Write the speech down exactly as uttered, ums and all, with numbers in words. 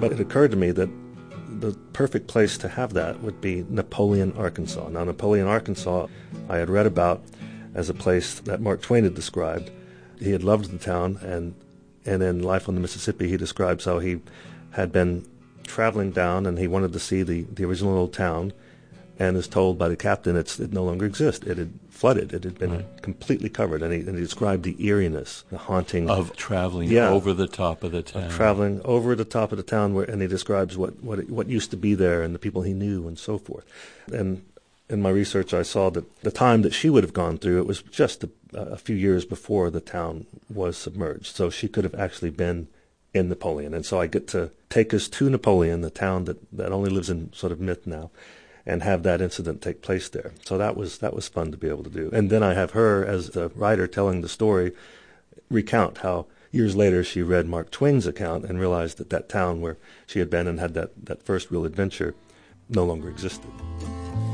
But it occurred to me that the perfect place to have that would be Napoleon, Arkansas. Now, Napoleon, Arkansas, I had read about as a place that Mark Twain had described. He had loved the town, and and in Life on the Mississippi, he describes how he had been traveling down, and he wanted to see the, the original old town, and is told by the captain it's, it no longer exists. It had flooded. It had been right. completely covered. And he, and he described the eeriness, the haunting. Of traveling yeah, over the top of the town. Of traveling over the top of the town, where, and he describes what, what, it, what used to be there and the people he knew and so forth. And in my research, I saw that the time that she would have gone through, it was just a, a few years before the town was submerged. So she could have actually been in Napoleon. And so I get to take us to Napoleon, the town that, that only lives in sort of myth now, and have that incident take place there. So that was that was fun to be able to do. And then I have her, as the writer telling the story, recount how years later she read Mark Twain's account and realized that that town where she had been and had that, that first real adventure no longer existed.